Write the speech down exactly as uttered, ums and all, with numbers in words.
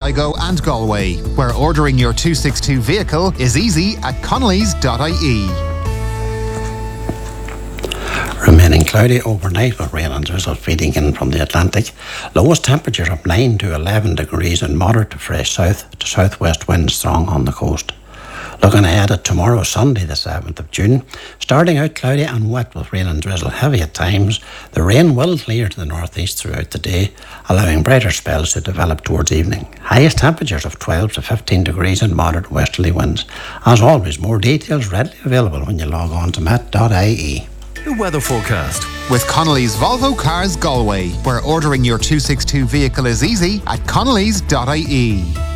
Sligo and Galway, where ordering your two sixty-two vehicle is easy at connellys dot I E. Remaining cloudy overnight with rain and drizzle feeding in from the Atlantic. Lowest temperatures of nine to eleven degrees and moderate to fresh south to southwest winds strong on the coast. Looking ahead at tomorrow, Sunday the seventh of June, starting out cloudy and wet with rain and drizzle heavy at times. The rain will clear to the northeast throughout the day, allowing brighter spells to develop towards evening. Highest temperatures of twelve to fifteen degrees and moderate westerly winds. As always, more details readily available when you log on to met dot I E. The weather forecast with Connelly's Volvo Cars Galway, where ordering your two sixty-two vehicle is easy at connellys dot I E.